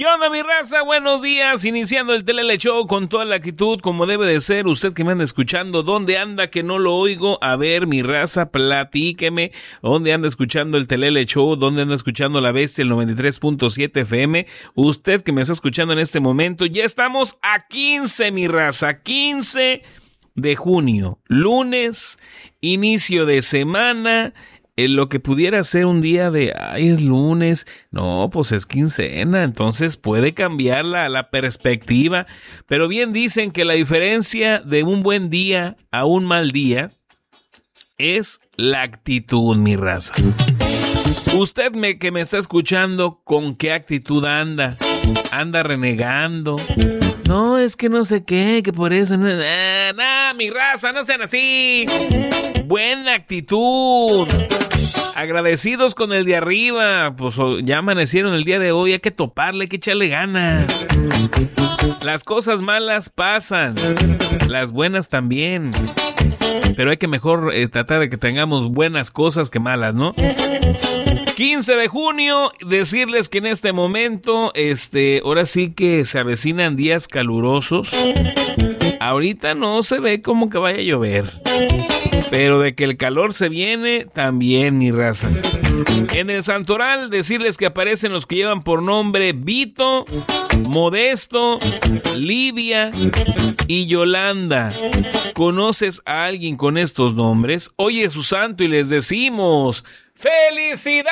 ¿Qué onda, mi raza? Buenos días, iniciando el Telele Show con toda la actitud como debe de ser. Usted que me anda escuchando, ¿dónde anda que no lo oigo? A ver, mi raza, platíqueme. ¿Dónde anda escuchando el Telele Show? ¿Dónde anda escuchando La Bestia, el 93.7 FM? Usted que me está escuchando en este momento, ya estamos a 15, mi raza, 15 de junio, lunes, inicio de semana. Lo que pudiera ser un día de, es lunes, no, pues es quincena, entonces puede cambiar la perspectiva, pero bien dicen que la diferencia de un buen día a un mal día es la actitud, mi raza. Usted que me está escuchando, ¿con qué actitud anda? ¿Anda renegando? No, es que no sé qué, que por eso no... mi raza, no sean así. Buena actitud. Agradecidos con el de arriba. Pues ya amanecieron el día de hoy. Hay que toparle, hay que echarle ganas. Las cosas malas pasan. Las buenas también. Pero hay que mejor tratar de que tengamos buenas cosas que malas, ¿no? 15 de junio, decirles que en este momento, ahora sí que se avecinan días calurosos. Ahorita no se ve como que vaya a llover, pero de que el calor se viene, también, mi raza. En el santoral, decirles que aparecen los que llevan por nombre Vito, Modesto, Livia y Yolanda. ¿Conoces a alguien con estos nombres? Hoy es su santo y les decimos ¡felicidades!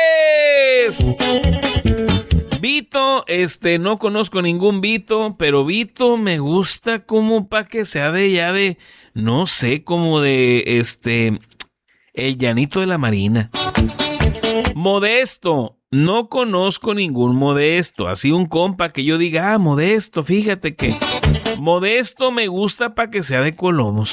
Vito, no conozco ningún Vito, pero Vito me gusta como pa' que sea no sé, como de, el llanito de la Marina. Modesto, no conozco ningún Modesto, así un compa que yo diga, Modesto, fíjate que Modesto me gusta pa' que sea de Colomos.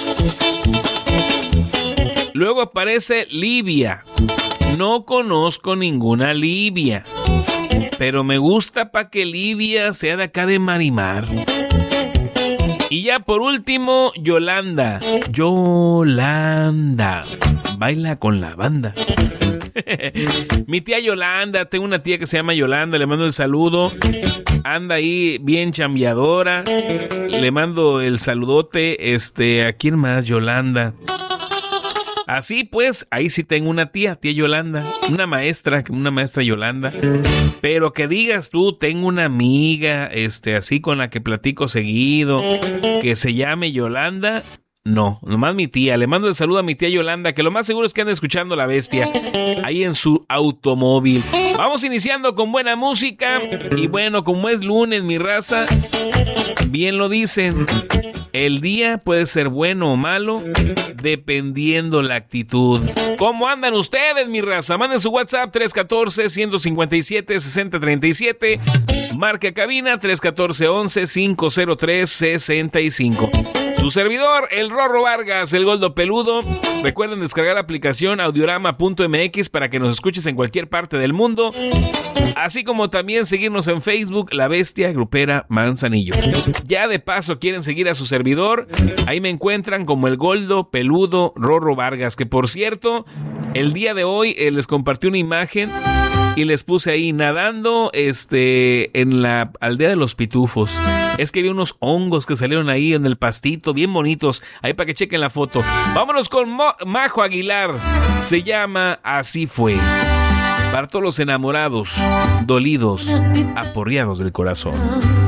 Luego aparece Livia, no conozco ninguna Livia, pero me gusta pa' que Livia sea de acá de Marimar. Y ya por último, Yolanda. Yolanda, baila con la banda. Mi tía Yolanda, tengo una tía que se llama Yolanda, le mando el saludo. Anda ahí bien chambeadora. Le mando el saludote. ¿A quién más? Yolanda. Así pues, ahí sí tengo una tía Yolanda, una maestra Yolanda. Pero que digas tú, tengo una amiga, así con la que platico seguido, que se llame Yolanda. No, nomás mi tía. Le mando el saludo a mi tía Yolanda, que lo más seguro es que anda escuchando La Bestia ahí en su automóvil. Vamos iniciando con buena música. Y bueno, como es lunes, mi raza, bien lo dicen, el día puede ser bueno o malo, dependiendo la actitud. ¿Cómo andan ustedes, mi raza? Manden su WhatsApp 314-157-6037. Marca cabina 314-11-503-65. Su servidor, el Rorro Vargas, el Goldo Peludo. Recuerden descargar la aplicación audiorama.mx para que nos escuches en cualquier parte del mundo. Así como también seguirnos en Facebook, La Bestia Grupera Manzanillo. Ya de paso quieren seguir a su servidor, ahí me encuentran como el Goldo Peludo Rorro Vargas, que por cierto, el día de hoy les compartí una imagen y les puse ahí nadando en la aldea de los pitufos. Es que vi unos hongos que salieron ahí en el pastito, bien bonitos, ahí para que chequen la foto. Vámonos con Majo Aguilar, se llama Así Fue. Para todos los enamorados, dolidos, aporreados del corazón.